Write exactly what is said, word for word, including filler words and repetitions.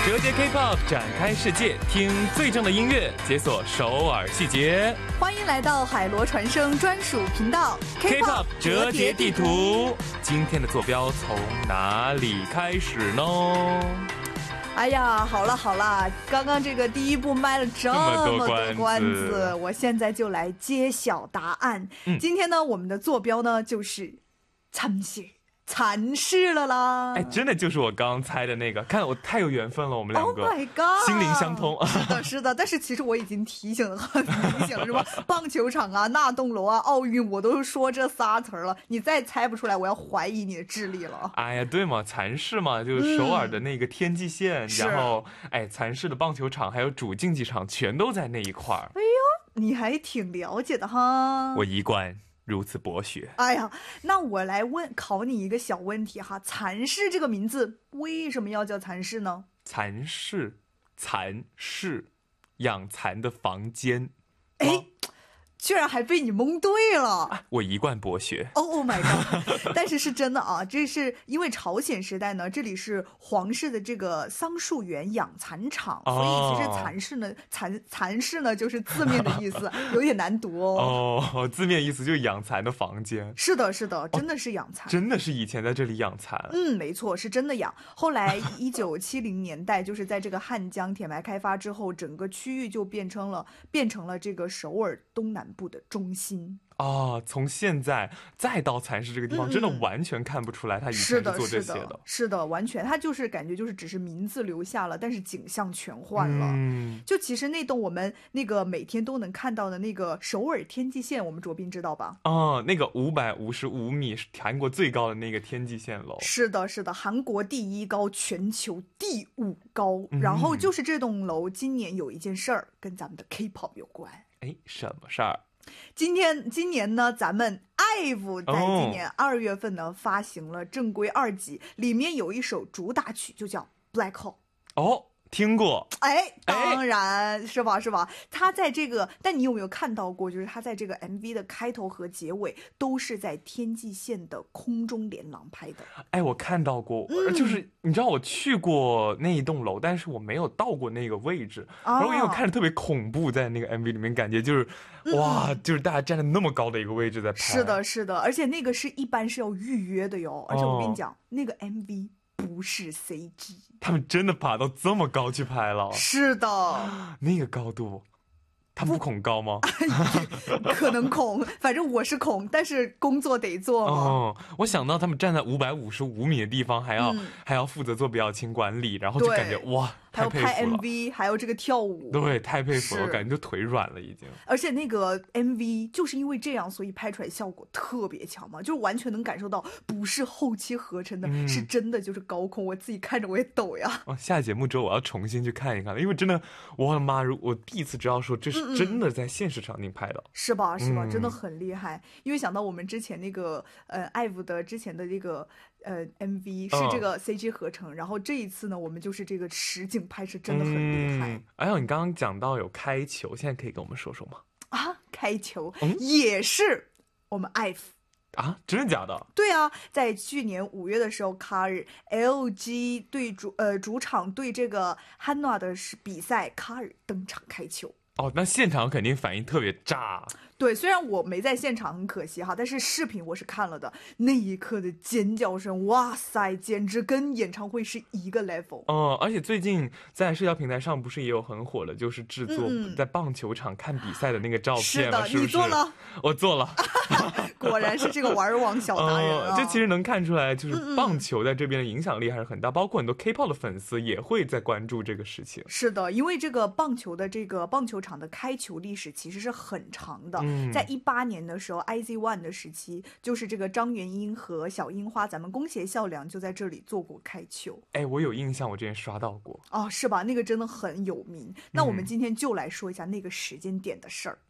折叠 K-pop 展开世界，听最正的音乐，解锁首尔细节。 欢迎来到海螺传声专属频道 K-pop 折叠地图。今天的坐标从哪里开始呢？ 哎呀，好了好了，刚刚这个第一部卖了这么多关子，我现在就来揭晓答案。嗯、今天呢，我们的坐标呢就是蚕室。蚕室了啦！ 哎，真的就是我刚刚猜的那个，看我太有缘分了，我们两个 ，Oh my god， 心灵相通。 是的，是的，但是其实我已经提醒的很明显了，什么棒球场啊、那栋楼啊、奥运，我都说这仨词了，你再猜不出来，我要怀疑你的智力了。 哎呀，对嘛，蚕室嘛，就是首尔的那个天际线，嗯、然后哎，蚕室的棒球场还有主竞技场全都在那一块儿。 哎呦，你还挺了解的哈！ 我一贯如此博学。 哎呀，那我来问考你一个小问题哈，蚕室这个名字为什么要叫蚕室呢？ 蚕室，蚕室，养蚕的房间。 哎，居然还被你蒙对了！ 啊、我一贯博学。 Oh, oh my god！ 但是是真的啊，这是因为朝鲜时代呢，这里是皇室的这个桑树园养蚕场，所以其实蚕室呢，蚕蚕室呢就是字面的意思，有点难读哦。哦，字面意思就是养蚕的房间。 是的，是的，真的是养蚕、 哦，真的是以前在这里养蚕。 嗯，没错，是真的养。后来一九七零年代，就是在这个汉江铁埋开发之后，整个区域就变成了变成了这个首尔东南部的中心。 啊，从现在再到蚕室这个地方、嗯、真的完全看不出来他以前是做这些的。 是的，是的，完全，他就是感觉就是只是名字留下了，但是景象全换了。嗯，就其实那栋我们那个每天都能看到的那个首尔天际线，我们卓斌知道吧？ 哦，那个五百五十五米是韩国最高的那个天际线楼。 是的，是的，韩国第一高，全球第五高。嗯、然后就是这栋楼今年有一件事儿跟咱们的 K-pop 有关。 哎，什么事儿？ 今天今年呢，咱们 I V E 在今年二月份呢、oh. 发行了正规二辑，里面有一首主打曲就叫 Black Hole。 哦，听过。 哎，当然是吧是吧，他在这个，但你有没有看到过，就是他在这个 M V 的开头和结尾都是在天际线的空中连廊拍的。 哎，我看到过、嗯、就是你知道我去过那一栋楼，但是我没有到过那个位置、啊、然后因为我看着特别恐怖，在那个 M V 里面感觉就是、嗯、哇，就是大家站在那么高的一个位置在拍。 是的是的，而且那个是一般是要预约的哟，而且我跟你讲、哦、那个 M V不是 C G， 他们真的爬到这么高去拍了。 是的， 那个高度他们不恐高吗？ 可能恐，反正我是恐，但是工作得做嘛。 哦，我想到他们站在五百五十五米的地方，还要、嗯、还要负责做表情管理，然后就感觉哇， 还有拍 M V， 还有这个跳舞， 对，太佩服了，感觉就腿软了已经。 而且那个 M V 就是因为这样，所以拍出来效果特别强嘛，就是完全能感受到不是后期合成的、嗯，是真的就是高空，我自己看着我也抖呀。 哦，下节目之后我要重新去看一看，因为真的，我的妈，我第一次知道说这是真的在现实场景拍的，嗯、 是吧？是吧？真的很厉害。因为想到我们之前那个呃 I V E 的之前的这个呃 M V 是这个 C G 合成、嗯，然后这一次呢，我们就是这个实景拍摄，真的很厉害。 嗯、哎呦，你刚刚讲到有开球，现在可以跟我们说说吗？ 啊，开球、嗯、也是我们 I V E。 啊，真的假的？ 对啊，在去年五月的时候，卡尔 L G 对主呃主场对这个汉诺的比赛，卡尔登场开球。 哦，那现场肯定反应特别炸。 对，虽然我没在现场，很可惜哈，但是视频我是看了的。那一刻的尖叫声，哇塞，简直跟演唱会是一个 level。 嗯，而且最近在社交平台上不是也有很火的，就是制作在棒球场看比赛的那个照片吗？ 嗯、是的， 是不是？ 你做了？ 我做了。 果然是这个玩网小达人啊！ 这、嗯、其实能看出来，就是棒球在这边的影响力还是很大，嗯、包括很多 K-pop 的粉丝也会在关注这个事情。 是的，因为这个棒球的这个棒球场的开球历史其实是很长的。嗯、在一八年的时候 ，I Z ONE 的时期，就是这个张元英和小樱花，咱们宫胁孝良就在这里做过开球。 哎，我有印象，我之前刷到过。 哦，是吧？那个真的很有名。那我们今天就来说一下那个时间点的事儿。